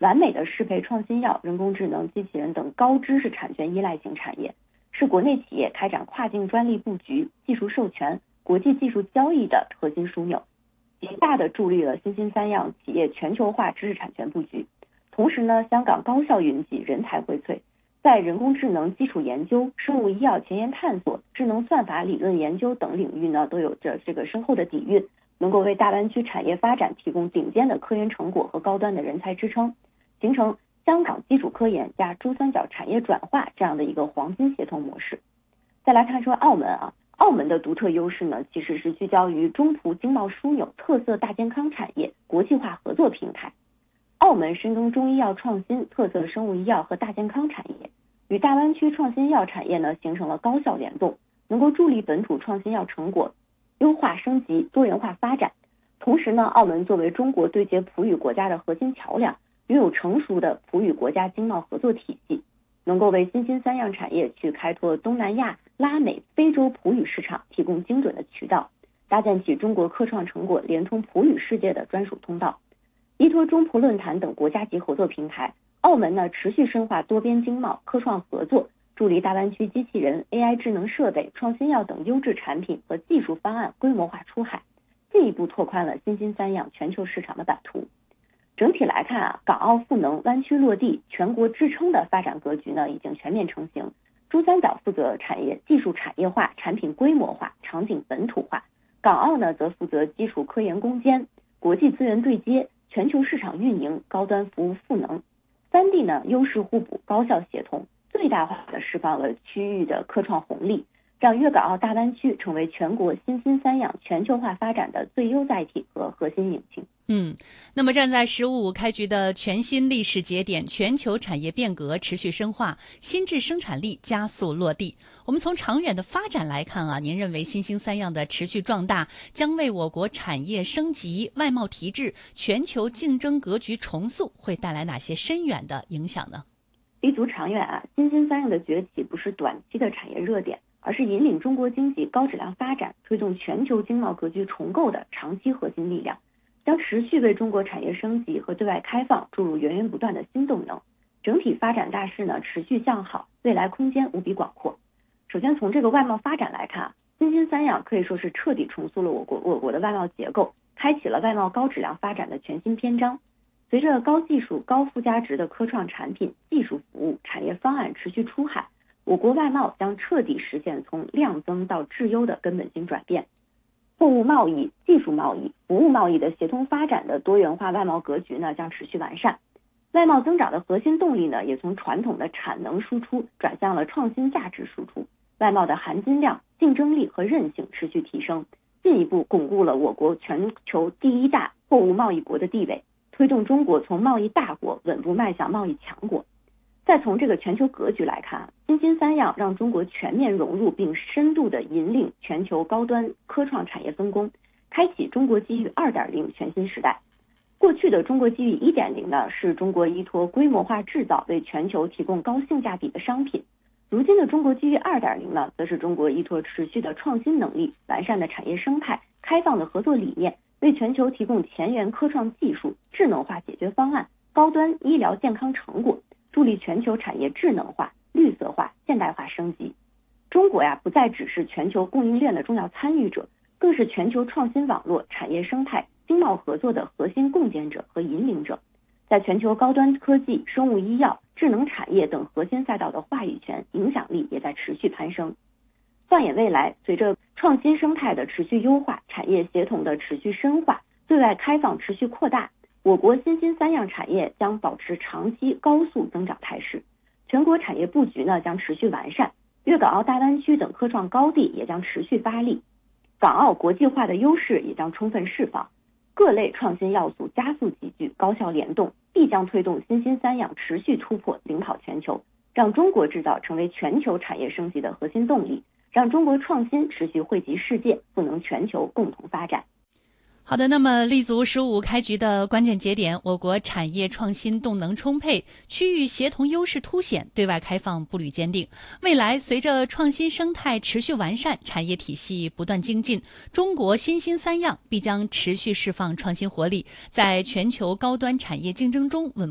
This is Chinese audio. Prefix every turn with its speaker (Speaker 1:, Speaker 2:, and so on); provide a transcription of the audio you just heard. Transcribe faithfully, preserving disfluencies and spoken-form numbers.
Speaker 1: 完美的适配创新药、人工智能、机器人等高知识产权依赖型产业，是国内企业开展跨境专利布局、技术授权、国际技术交易的核心枢纽，极大地助力了新兴三样企业全球化知识产权布局。同时呢，香港高校云集，人才荟萃，在人工智能基础研究、生物医药前沿探索、智能算法理论研究等领域呢，都有着这个深厚的底蕴，能够为大湾区产业发展提供顶尖的科研成果和高端的人才支撑，形成香港基础科研加珠三角产业转化这样的一个黄金协同模式。再来看说澳门啊，澳门的独特优势呢，其实是聚焦于中葡经贸枢纽、特色大健康产业、国际化合作平台。澳门深耕中医药创新、特色生物医药和大健康产业，与大湾区创新药产业呢形成了高效联动，能够助力本土创新药成果优化升级、多元化发展。同时呢，澳门作为中国对接葡语国家的核心桥梁，拥有成熟的葡语国家经贸合作体系，能够为新兴三样产业去开拓东南亚、拉美、非洲葡语市场提供精准的渠道，搭建起中国科创成果连通葡语世界的专属通道。依托中葡论坛等国家级合作平台，澳门呢持续深化多边经贸、科创合作，助力大湾区机器人、A I 智能设备、创新药等优质产品和技术方案规模化出海，进一步拓宽了新兴三样全球市场的版图。整体来看啊，港澳赋能、湾区落地、全国支撑的发展格局呢已经全面成型。珠三角负责产业技术产业化、产品规模化、场景本土化，港澳呢则负责基础科研攻坚、国际资源对接、全球市场运营、高端服务赋能。三地呢优势互补、高效协同，最大化地释放了区域的科创红利，让粤港澳大湾区成为全国新兴三样全球化发展的最优载体和核心引擎。
Speaker 2: 嗯，那么站在“十五五”开局的全新历史节点，全球产业变革持续深化，新质生产力加速落地。我们从长远的发展来看啊，您认为新兴三样的持续壮大将为我国产业升级、外贸提质、全球竞争格局重塑会带来哪些深远的影响呢？
Speaker 1: 立足长远啊，新兴三样的崛起不是短期的产业热点，而是引领中国经济高质量发展、推动全球经贸格局重构的长期核心力量，将持续为中国产业升级和对外开放注入源源不断的新动能。整体发展大势呢持续向好，未来空间无比广阔。首先从这个外贸发展来看，新兴三样可以说是彻底重塑了我国我国的外贸结构，开启了外贸高质量发展的全新篇章。随着高技术、高附加值的科创产品、技术服务、产业方案持续出海，我国外贸将彻底实现从量增到质优的根本性转变。货物贸易、技术贸易、服务贸易的协同发展的多元化外贸格局呢将持续完善。外贸增长的核心动力呢也从传统的产能输出转向了创新价值输出，外贸的含金量、竞争力和韧性持续提升，进一步巩固了我国全球第一大货物贸易国的地位，推动中国从贸易大国稳步迈向贸易强国。再从这个全球格局来看，新兴三样让中国全面融入并深度的引领全球高端科创产业分工，开启中国机遇 二点零 全新时代。过去的中国机遇 一点零 呢，是中国依托规模化制造为全球提供高性价比的商品。如今的中国机遇 二点零 呢，则是中国依托持续的创新能力、完善的产业生态、开放的合作理念，为全球提供前沿科创技术、智能化解决方案、高端医疗健康成果，助力全球产业智能化、绿色化、现代化升级。中国呀，不再只是全球供应链的重要参与者，更是全球创新网络、产业生态、经贸合作的核心共建者和引领者。在全球高端科技、生物医药、智能产业等核心赛道的话语权、影响力也在持续攀升。放眼未来，随着创新生态的持续优化、产业协同的持续深化、对外开放持续扩大，我国新兴三样产业将保持长期高速增长态势，全国产业布局呢将持续完善，粤港澳大湾区等科创高地也将持续发力，港澳国际化的优势也将充分释放，各类创新要素加速集聚、高效联动，必将推动新兴三样持续突破、领跑全球，让中国制造成为全球产业升级的核心动力，让中国创新持续惠及世界，赋能全球共同发展。
Speaker 2: 好的，那么立足“十五五”开局的关键节点，我国产业创新动能充沛，区域协同优势凸显，对外开放步履坚定。未来随着创新生态持续完善，产业体系不断精进，中国新兴三样必将持续释放创新活力，在全球高端产业竞争中稳